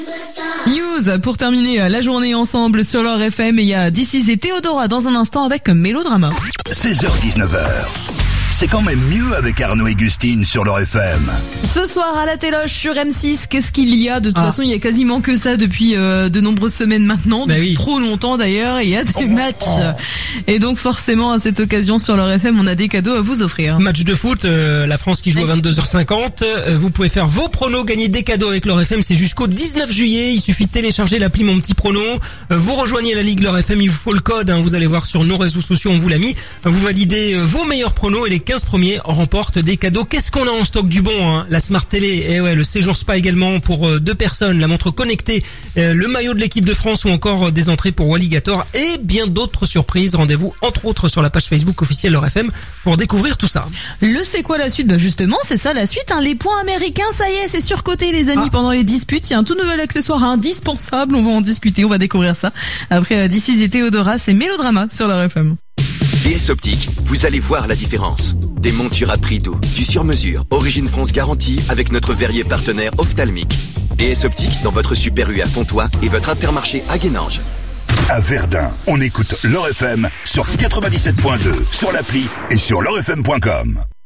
News pour terminer la journée ensemble sur leur FM. Et il y a This et Théodora dans un instant avec Mélodrama. 16h-19h. C'est quand même mieux avec Arnaud et Gustine sur leur FM. Ce soir à la téloche sur M6, qu'est-ce qu'il y a? De toute façon, il y a quasiment que ça depuis de nombreuses semaines maintenant, depuis trop longtemps d'ailleurs. Il y a des matchs. Et donc forcément, à cette occasion sur leur FM, on a des cadeaux à vous offrir. Match de foot, la France qui joue à 22h50. Vous pouvez faire vos pronos, gagner des cadeaux avec leur FM. C'est jusqu'au 19 juillet. Il suffit de télécharger l'appli Mon Petit Prono. Vous rejoignez la Ligue leur FM. Il vous faut le code. Vous allez voir sur nos réseaux sociaux, on vous l'a mis. Vous validez vos meilleurs pronos et les 15 premiers remportent des cadeaux. Qu'est-ce qu'on a en stock du bon? La Smart Télé, et le séjour spa également pour 2 personnes, la montre connectée, le maillot de l'équipe de France ou encore des entrées pour Walligator et bien d'autres surprises. Rendez-vous entre autres sur la page Facebook officielle leur FM pour découvrir tout ça. Le c'est quoi la suite? Justement, c'est ça la suite. Les points américains, ça y est, c'est surcoté les amis. Pendant les disputes, il y a un tout nouvel accessoire indispensable. On va en discuter, on va découvrir ça. Après This et Théodora, c'est Mélodrama sur leur FM. DS Optique, vous allez voir la différence. Des montures à prix doux, du sur-mesure, Origine France garantie avec notre verrier partenaire ophtalmique. DS Optique dans votre Super U à Fontois et votre Intermarché à Guénange. À Verdun, on écoute leur FM sur 97.2, sur l'appli et sur leurfm.com.